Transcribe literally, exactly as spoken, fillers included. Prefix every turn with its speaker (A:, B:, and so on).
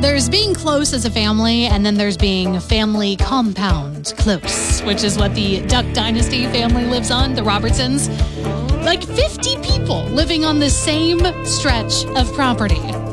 A: there's being close as a family, and then there's being family compound close, which is what the Duck Dynasty family lives on, the Robertsons. Like fifty people living on the same stretch of property.